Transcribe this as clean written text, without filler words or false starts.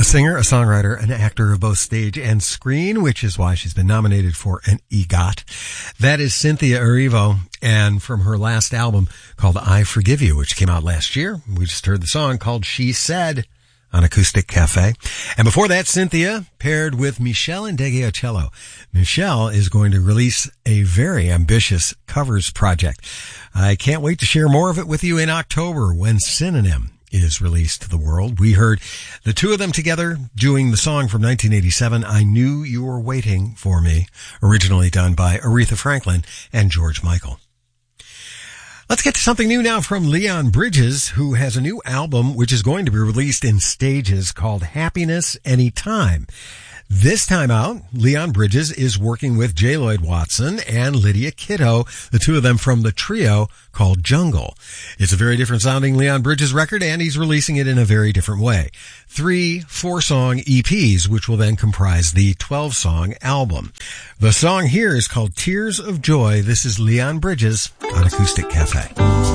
singer, a songwriter, an actor of both stage and screen, which is why she's been nominated for an EGOT. That is Cynthia Erivo, and from her last album called I Forgive You, which came out last year, we just heard the song called She Said on Acoustic Cafe. And before that, Cynthia paired with Michelle Ndegeocello. Michelle is going to release a very ambitious covers project. I can't wait to share more of it with you in October when Synonym is released to the world. We heard the two of them together doing the song from 1987, I Knew You Were Waiting for Me, originally done by Aretha Franklin and George Michael. Let's get to something new now from Leon Bridges, who has a new album which is going to be released in stages called Happiness Anytime. This time out, Leon Bridges is working with J. Lloyd Watson and Lydia Kiddo, the two of them from the trio called Jungle. It's a very different sounding Leon Bridges record, and he's releasing it in a very different way. 3 4-song EPs, which will then comprise the 12-song album. The song here is called Tears of Joy. This is Leon Bridges on Acoustic Cafe.